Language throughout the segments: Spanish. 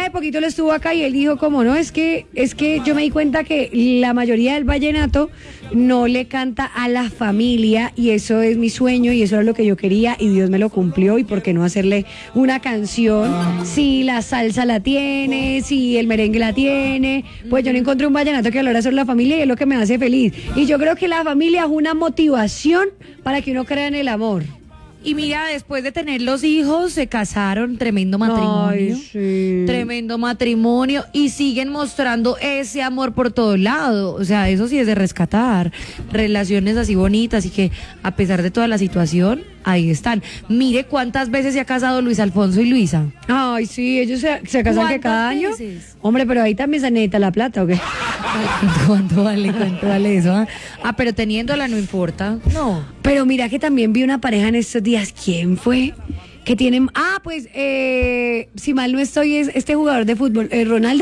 hace poquito lo estuvo acá y él dijo como no, es que yo me di cuenta que la mayoría del vallenato no le canta a la familia y eso es mi sueño y eso es lo que yo quería y Dios me lo cumplió y por qué no hacerle una canción si la salsa la tiene, si el merengue la tiene, pues yo no encontré un vallenato que hablara sobre la familia y es lo que me hace feliz. Y yo creo que la familia es una motivación para que uno crea en el amor. Y mira, después de tener los hijos, se casaron, tremendo matrimonio. Ay, sí. Tremendo matrimonio. Y siguen mostrando ese amor por todo lado. O sea, eso sí es de rescatar. Relaciones así bonitas y que a pesar de toda la situación, ahí están. Mire cuántas veces se ha casado Luis Alfonso y Luisa. Ay, sí, ellos se casan que cada año. Veces? Hombre, pero ahí también se necesita la plata, ¿o qué? ¿Cuánto vale eso? pero teniéndola no importa. No. Pero mira que también vi una pareja en estos días. ¿Quién fue? Que tienen... pues, si mal no estoy, es este jugador de fútbol. ¿Ronaldo?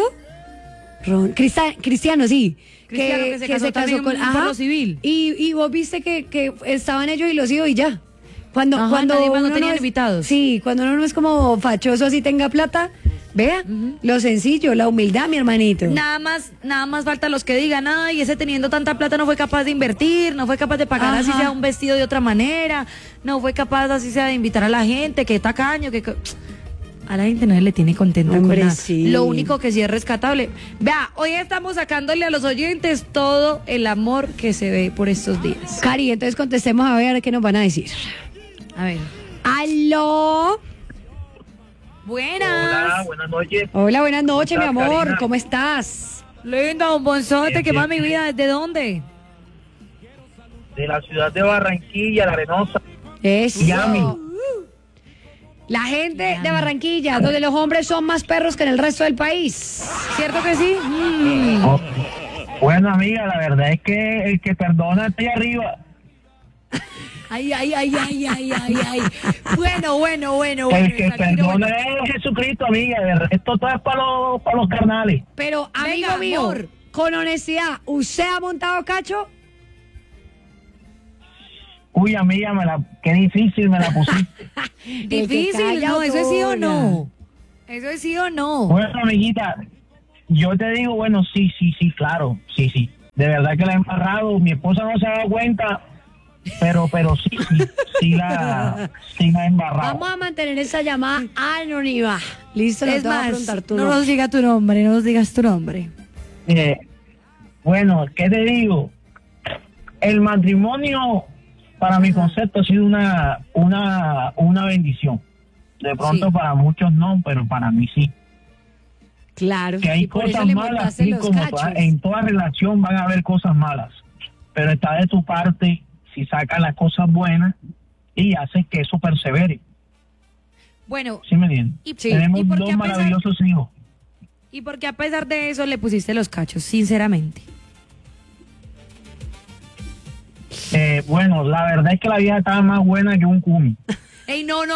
Cristiano, sí. Cristiano, que se casó también por lo civil. Y vos viste que estaban ellos y los hijos y ya. Cuando no tenían es, invitados. Sí, cuando uno no es como fachoso así tenga plata, vea, lo sencillo, la humildad, mi hermanito. Nada más falta los que digan, ay, ese teniendo tanta plata no fue capaz de invertir, no fue capaz de pagar así sea un vestido de otra manera, no fue capaz así sea de invitar a la gente, que tacaño, que a la gente no se le tiene contenta con nada. Sí. Lo único que sí es rescatable. Vea, hoy estamos sacándole a los oyentes todo el amor que se ve por estos días. Cari, entonces contestemos a ver qué nos van a decir. A ver. ¡Aló! Buenas. Hola, buenas noches. Hola, buenas noches, mi ¿Cómo estás, amor. Karina? ¿Cómo estás? Linda, un bonzote, Bien, que bien, va mi vida, ¿desde dónde? De la ciudad de Barranquilla, La Arenosa. Eso. Miami. La gente de Barranquilla, donde los hombres son más perros que en el resto del país. ¿Cierto que sí? Oh. Bueno, amiga, la verdad es que el que perdona está ahí arriba. Ay. Bueno. El que Shakira, perdona bueno. es Jesucristo, amiga. De resto todo es para los carnales. Pero, amigo Venga, mío, amor. con honestidad, ¿usted ha montado cacho? Uy, amiga, qué difícil me la pusiste. Difícil, no, eso es sí o no. Eso es sí o no. Bueno, amiguita, yo te digo, bueno, sí, claro, sí. De verdad que la he embarrado. Mi esposa no se ha dado cuenta, pero sí la he embarrado. Vamos a mantener esa llamada anónima. Listo, Es no te voy a más, preguntar tu no nombre. nos digas tu nombre, no nos digas tu nombre. Bueno, ¿qué te digo? El matrimonio, para mi concepto, ha sido una bendición. De pronto Sí. para muchos no, pero para mí sí. Claro. Que hay y por eso cosas le malas, montaste sí, los como cachos. en toda relación van a haber cosas malas. Pero está de tu parte si sacas las cosas buenas y haces que eso persevere. Bueno, ¿Sí me entiendes? ¿y Tenemos por qué dos a pesar- maravillosos hijos. ¿Y por qué a pesar de eso le pusiste los cachos, sinceramente? Bueno, la verdad es que la vida estaba más buena que un cumi. Ey, no.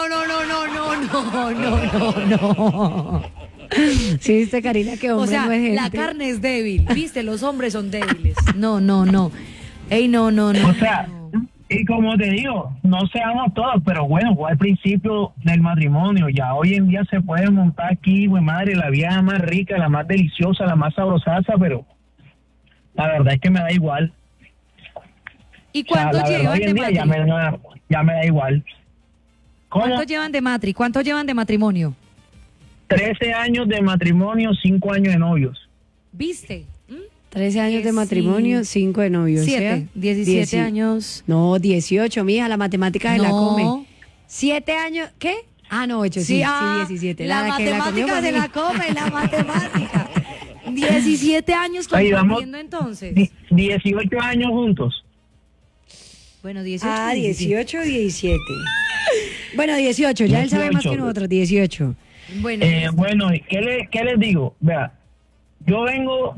Sí, viste, Karina, que hombre O sea, no es gente. la carne es débil, viste, los hombres son débiles. No. Ey, no. O sea, y como te digo, no seamos todos, pero bueno, fue al principio del matrimonio. Ya hoy en día se puede montar aquí, güey, madre, la vida más rica, la más deliciosa, la más sabrosaza, pero la verdad es que me da igual. ¿Y O sea, cuánto la verdad, llevan hoy de en día matri? ya me da igual. ¿Cómo? ¿Cuánto llevan de matri? ¿Cuánto llevan de matrimonio? 13 años de matrimonio, 5 años de novios. ¿Viste? 13 años de matrimonio, 5 de novios. 7, 17 años. No, 18, mija, la matemática se la No. come. 7 años, ¿qué? No, 8, sí, 17. La que comió matemática fue se mí. la come, la matemática. 17 años Ahí vamos. compartiendo entonces. 18 años juntos. Bueno, 18. 18 o 17. Bueno, 18, ya él sabe más que 18. nosotros, 18. Bueno, Bueno, ¿qué les digo? Vea, yo vengo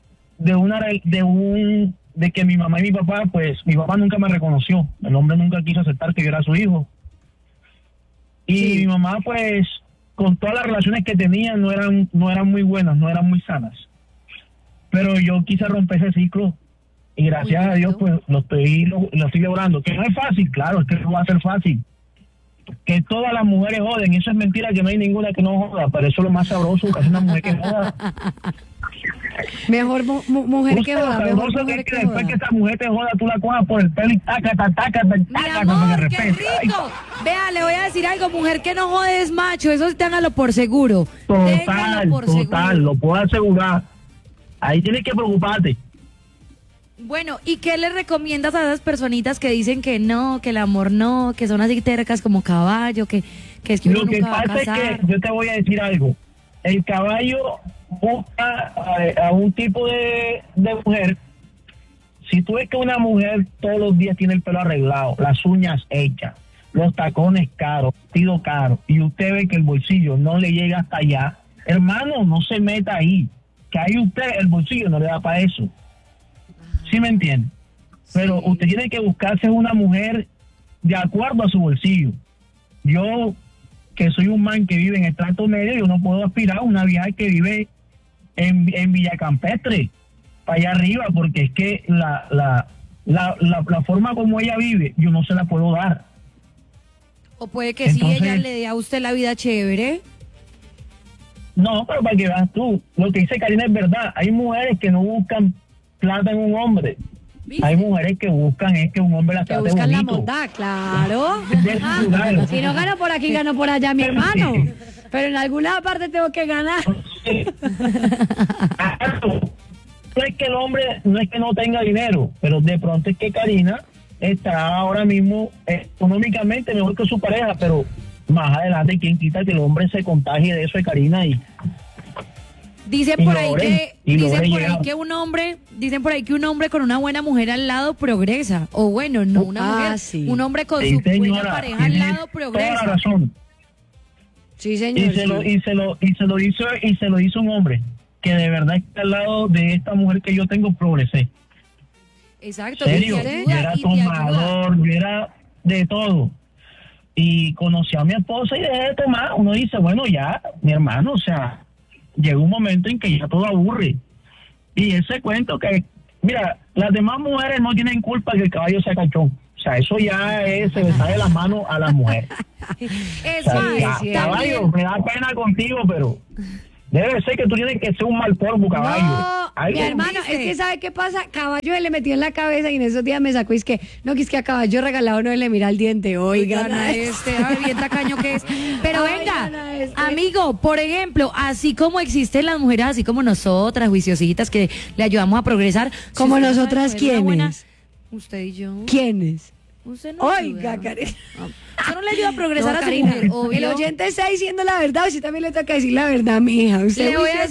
de que mi mamá y mi papá, pues mi papá nunca me reconoció. El hombre nunca quiso aceptar que yo era su hijo. Y mi mamá, pues, con todas las relaciones que tenía, no eran muy buenas, no eran muy sanas. Pero yo quise romper ese ciclo y gracias a Dios, pues, lo estoy logrando. Que no es fácil, claro, es que no va a ser fácil. que todas las mujeres joden. Eso es mentira, que no hay ninguna que no joda, pero eso es lo más sabroso, que es una mujer que joda. Mejor mujer que joda, mejor Sabroso mujer que que después joda. que esa mujer te joda, tú la cojas por el pelo y taca, Mi amor, qué rico. Vea, le voy a decir algo, mujer que no jode es macho, eso sí téngalo por seguro. Téngalo por Total, seguro. lo puedo asegurar. Ahí tienes que preocuparte. Bueno, ¿y qué le recomiendas a esas personitas que dicen que no, que el amor no, que son así tercas como caballo, que es que uno Lo que nunca va a pasa es casar? que yo te voy a decir algo. El caballo busca a un tipo de mujer. Si tú ves que una mujer todos los días tiene el pelo arreglado, las uñas hechas, los tacones caros, vestido caro, y usted ve que el bolsillo no le llega hasta allá, hermano, no se meta ahí. Que ahí usted el bolsillo no le da para eso. ¿Sí me entiende? Pero Sí. usted tiene que buscarse una mujer de acuerdo a su bolsillo. Yo, que soy un man que vive en estrato medio, yo no puedo aspirar a una vieja que vive en Villa Campestre, para allá arriba, porque es que la forma como ella vive, yo no se la puedo dar. O puede que Entonces, sí, ella le dé a usted la vida chévere. no, pero para que veas tú, lo que dice Karina es verdad. Hay mujeres que no buscan plata en un hombre. ¿Viste? Hay mujeres que buscan es que un hombre las Que trate buscan la bonito. bondad, claro. De su lado. Si no gano por aquí, gano por allá, mi hermano. Pero en alguna parte tengo que ganar. No es que el hombre, no es que no tenga dinero, pero de pronto es que Karina está ahora mismo económicamente mejor que su pareja, pero más adelante quién quita que el hombre se contagie de eso de Karina y Dicen Y por ahí logren, que y dicen logren por ahí llegar. que dicen por ahí que un hombre con una buena mujer al lado progresa. O bueno, no una mujer, sí. un hombre con Sí, su buena señora, pareja al tiene lado toda la progresa. razón. Sí, señor. Y se lo hizo un hombre que de verdad está al lado de esta mujer que yo tengo, progresé. Exacto, Serio, y te yo ayuda, era y te ayuda. tomador, yo era de todo. Y conocí a mi esposa y dejé de tomar. Uno dice, bueno, ya, mi hermano, o sea, llegó un momento en que ya todo aburre. Y ese cuento que, mira, las demás mujeres no tienen culpa que el caballo sea cachón. O sea, eso ya se le sale las manos a las mujeres. Es O sea, más, caballo, también, me da pena contigo, pero debe ser que tú tienes que ser un mal polvo, caballo. No, Algo- mi hermano, ¿viste? es que ¿sabe qué pasa? Caballo se le metió en la cabeza y en esos días me sacó y es que a caballo regalado no le mira el diente. Oigan, Gana ay, bien tacaño que es. Pero Ay, venga, gana este. amigo, por ejemplo, así como existen las mujeres, así como nosotras, juiciositas, que le ayudamos a progresar. si ¿Como usted nosotras sabe coger una buena- quiénes? Usted y yo. ¿Quiénes? Usted no Oiga, ayuda. Karina. Usted no le ayuda a progresar No, a su Karina, mujer, obvio. el oyente está diciendo la verdad, usted también le toca decir la verdad, mija. Usted Le voy a juiciosa